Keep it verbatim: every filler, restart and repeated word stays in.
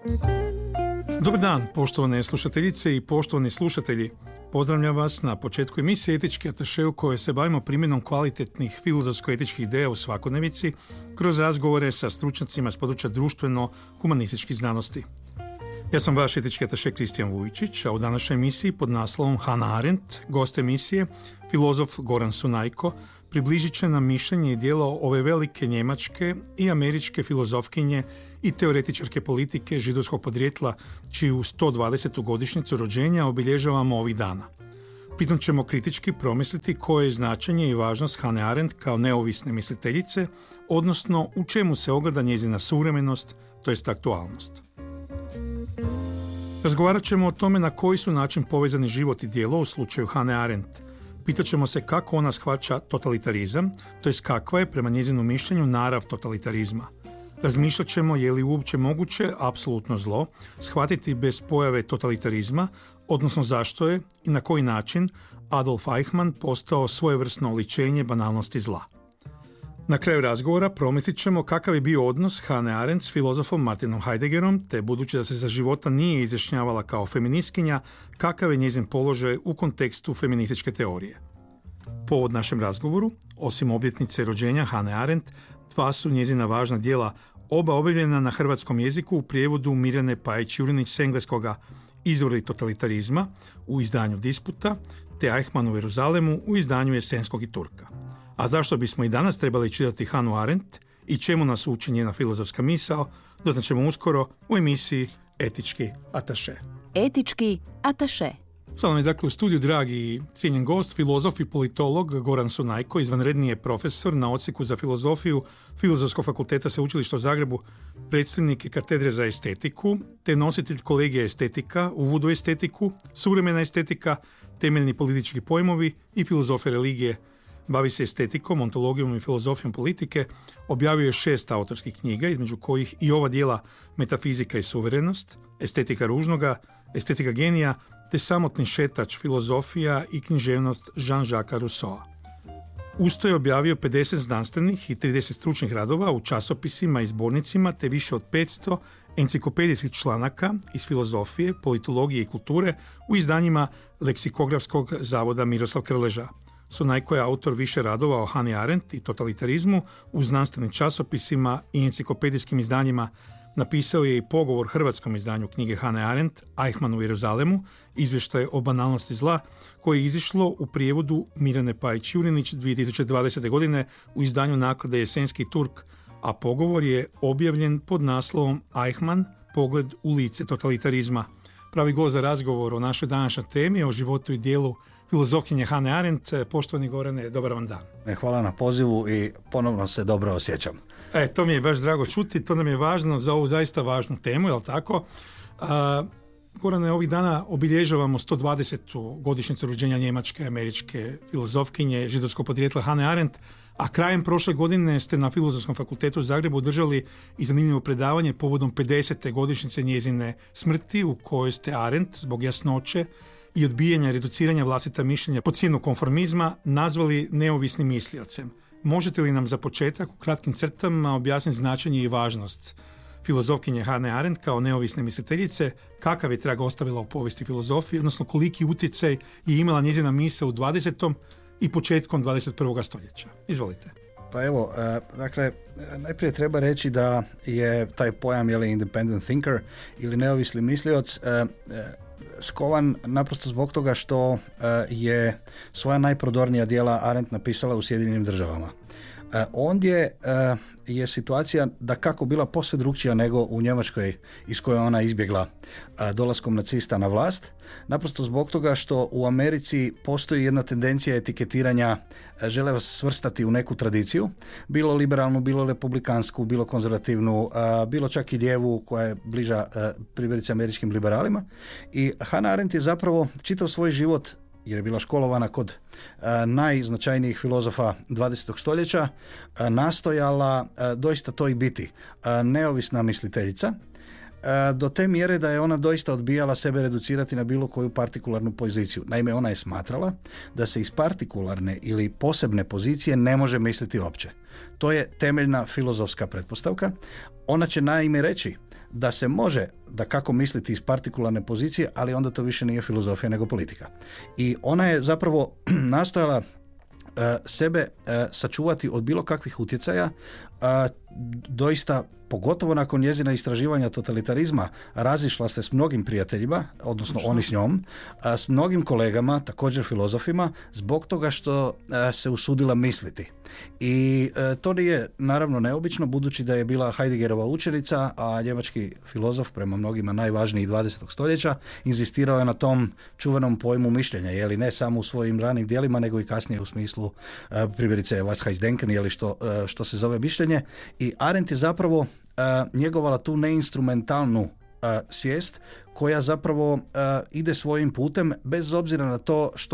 Dobar dan, poštovane slušateljice i poštovani slušatelji. Pozdravljam vas na početku emisije Etički ataše u kojoj se bavimo primjenom kvalitetnih filozofsko-etičkih ideja u svakodnevici kroz razgovore sa stručnjacima s područja društveno-humanističkih znanosti. Ja sam vaš etički ataše Kristijan Vujčić, a u današnjoj emisiji pod naslovom Hannah Arendt, gost emisije, filozof Goran Sunajko, približit će nam mišljenje i djelo ove velike njemačke i američke filozofkinje i teoretičarke politike židovskog podrijetla, čiju sto dvadesetu godišnjicu rođenja obilježavamo ovih dana. Pritom ćemo kritički promisliti koje je značenje i važnost Hannah Arendt kao neovisne misliteljice, odnosno u čemu se ogleda njezina suvremenost, to jest aktualnost. Razgovarat ćemo o tome na koji su način povezani život i djelo u slučaju Hannah Arendt. Pitat ćemo se kako ona shvaća totalitarizam, to jest kakva je, prema njezinu mišljenju, narav totalitarizma. Razmišljat ćemo je li uopće moguće apsolutno zlo shvatiti bez pojave totalitarizma, odnosno zašto je i na koji način Adolf Eichmann postao svojevrsno oličenje banalnosti zla. Na kraju razgovora promislit ćemo kakav je bio odnos Hannah Arendt s filozofom Martinom Heideggerom, te budući da se za života nije izjašnjavala kao feministkinja, kakav je njezin položaj u kontekstu feminističke teorije. Povod našem razgovoru, osim obljetnice rođenja Hannah Arendt, dva su njezina važna djela, oba objavljena na hrvatskom jeziku u prijevodu Mirjane Pajić-Jurinić s engleskoga Izvori totalitarizma u izdanju Disputa, te Eichmann u Jeruzalemu u izdanju Jesenskog i Turka. A zašto bismo i danas trebali čitati Hannah Arendt i čemu nas uči njena filozofska misao, doznaćemo uskoro u emisiji Etički ataše. Etički ataše. Sada nam je dakle u studiju dragi i cijenjen gost, filozof i politolog Goran Sunajko, izvanredni je profesor na odsjeku za filozofiju Filozofskog fakulteta Sveučilišta u Zagrebu, predstojnik katedre za estetiku, te nositelj kolegija estetika, uvod u estetiku, suvremena estetika, temeljni politički pojmovi i filozofija religije. Bavi se estetikom, ontologijom i filozofijom politike, objavio je šest autorskih knjiga, između kojih i ova djela Metafizika i suverenost, Estetika ružnoga, Estetika genija, te Samotni šetač, filozofija i književnost Jean-Jacques Rousseaua. Usto je objavio pedeset znanstvenih i trideset stručnih radova u časopisima i zbornicima, te više od petsto enciklopedijskih članaka iz filozofije, politologije i kulture u izdanjima Leksikografskog zavoda Miroslav Krleža. Sunajko je autor više radova o Hannah Arendt i totalitarizmu u znanstvenim časopisima i enciklopedijskim izdanjima. Napisao je i pogovor hrvatskom izdanju knjige Hannah Arendt, Eichmann u Jeruzalemu, izvještaj o banalnosti zla, koje je izišlo u prijevodu Mirjane Pajić-Jurinić dvije tisuće dvadesete. godine u izdanju naklade Jesenski Turk, a pogovor je objavljen pod naslovom Eichmann, pogled u lice totalitarizma. Pravi gost za razgovor o našoj današnjoj temi, o životu i djelu filozofkinje Hannah Arendt. Poštovani Gorane, dobar vam dan. Hvala na pozivu i ponovno se dobro osjećam. E, to mi je baš drago čuti, to nam je važno za ovu zaista važnu temu, jel tako? A, Gorane, ovih dana obilježavamo sto dvadesetu godišnjicu rođenja njemačke, američke filozofkinje židovskog podrijetla Hannah Arendt, a krajem prošle godine ste na Filozofskom fakultetu u Zagrebu održali i zanimljivo predavanje povodom pedesete godišnjice njezine smrti, u kojoj ste Arendt zbog jasnoće i odbijanja reduciranja vlastita mišljenja pod cijenu konformizma nazvali neovisnim misliocem. Možete li nam za početak u kratkim crtama objasniti značenje i važnost filozofkinje Hannah Arendt kao neovisne misliteljice, kakav je trag ostavila u povijesti filozofije, odnosno koliki utjecaj je imala njezina misao u dvadesetom i početkom dvadeset prvog stoljeća? Izvolite. Pa evo, dakle, najprije treba reći da je taj pojam, je li independent thinker ili neovisni mislioc, skovan naprosto zbog toga što uh, je svoja najprodornija djela Arendt napisala u Sjedinjenim državama. Uh, ondje uh, je situacija da kako bila posve drukčija nego u Njemačkoj iz koje ona izbjegla uh, dolaskom nacista na vlast, naprosto zbog toga što u Americi postoji jedna tendencija etiketiranja, uh, žele vas svrstati u neku tradiciju, bilo liberalnu, bilo republikansku, bilo konzervativnu, uh, bilo čak i lijevu koja je bliža uh, primjerice američkim liberalima. I Hannah Arendt je zapravo čitav svoj život, jer je bila školovana kod a, najznačajnijih filozofa dvadesetog stoljeća, a, nastojala a, doista to i biti. A, neovisna misliteljica, a, do te mjere da je ona doista odbijala sebe reducirati na bilo koju partikularnu poziciju. Naime, ona je smatrala da se iz partikularne ili posebne pozicije ne može misliti opće. To je temeljna filozofska pretpostavka. Ona će naime reći da se može da kako misliti iz partikularne pozicije, ali onda to više nije filozofija nego politika. I ona je zapravo nastojala uh, sebe uh, sačuvati od bilo kakvih utjecaja, uh, doista pogotovo nakon njezina istraživanja totalitarizma razišla se s mnogim prijateljima, odnosno što? Oni s njom, a s mnogim kolegama, također filozofima, zbog toga što a, se usudila misliti. I a, to nije naravno neobično, budući da je bila Heideggerova učenica, a njemački filozof, prema mnogima najvažniji dvadesetog stoljeća, inzistirao je na tom čuvenom pojmu mišljenja, jeli ne samo u svojim ranim djelima, nego i kasnije u smislu a, primjerice Weisheitsdenken, jeli što, a, što se zove mišljenje. I Arendt je zapravo uh, njegovala tu neinstrumentalnu uh, svijest koja zapravo uh, ide svojim putem bez obzira na to što